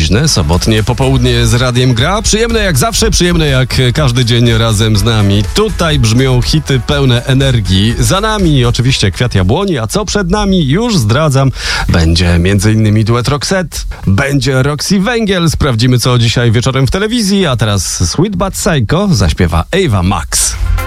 Luźne, sobotnie popołudnie z Radiem Gra. Przyjemne jak zawsze, przyjemne jak każdy dzień razem z nami. Tutaj brzmią hity pełne energii. Za nami oczywiście Kwiat Jabłoni, a co przed nami już zdradzam. Będzie m.in. duet Roxette, będzie Roxy Węgiel. Sprawdzimy co dzisiaj wieczorem w telewizji, a teraz Sweet But Psycho zaśpiewa Ava Max.